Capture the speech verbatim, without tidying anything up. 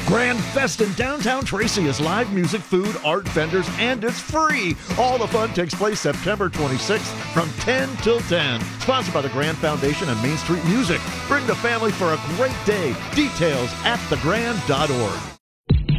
Grand Fest in downtown Tracy is live music, food, art, vendors, and it's free. All the fun takes place September twenty-sixth from ten till ten. Sponsored by the Grand Foundation and Main Street Music. Bring the family for a great day. Details at the grand dot org.